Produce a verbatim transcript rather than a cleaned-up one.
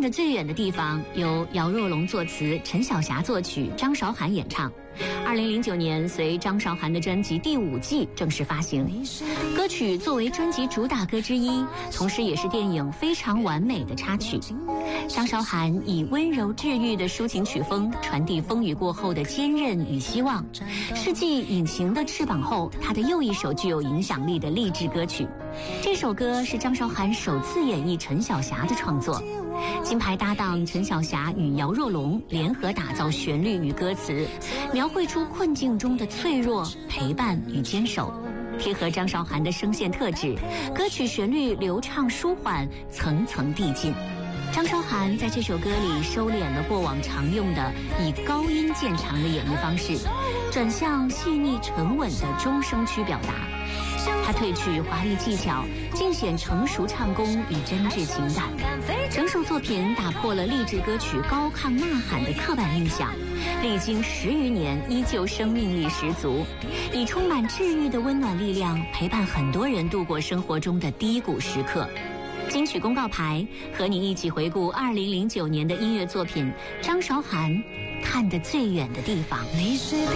得最远的地方由姚若龙作词，陈小霞作曲，张韶涵演唱。二零零九年，随张韶涵的专辑《第五季》正式发行。歌曲作为专辑主打歌之一，同时也是电影《非常完美》的插曲。张韶涵以温柔治愈的抒情曲风，传递风雨过后的坚韧与希望。是继《隐形的翅膀》后，她的又一首具有影响力的励志歌曲。这首歌是张韶涵首次演绎陈小霞的创作。金牌搭档陈小霞与姚若龙联合打造旋律与歌词，描绘出困境中的脆弱、陪伴与坚守，贴合张韶涵的声线特质，歌曲旋律流畅舒缓，层层递进。张韶涵在这首歌里收敛了过往常用的以高音见长的演绎方式，转向细腻沉稳的中声区表达。他褪去华丽技巧，尽显成熟唱功与真挚情感。整首作品打破了励志歌曲高亢呐喊的刻板印象，历经十余年依旧生命力十足，以充满治愈的温暖力量陪伴很多人度过生活中的低谷时刻。金曲公告牌，和你一起回顾二零零九年的音乐作品，张韶涵看得最远的地方。